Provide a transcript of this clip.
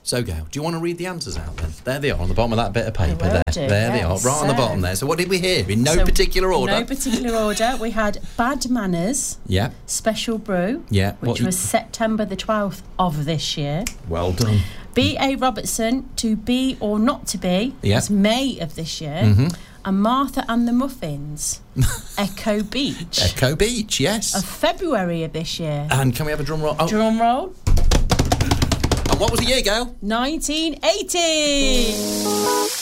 So, Gail, do you want to read the answers out then? There they are on the bottom of that bit of paper there. Do, there they are, right on the bottom there. So what did we hear? In no particular order? No particular order. We had Bad Manners. Yeah. Special Brew. Yeah. Which was September the 12th of this year. Well done. B.A. Robertson, To Be or Not To Be. Yeah. Was May of this year. Mm-hmm. And Martha and the Muffins, Echo Beach. Echo Beach, yes. Of February of this year. And can we have a drum roll? Oh. Drum roll. And what was the year, Gail? 1980.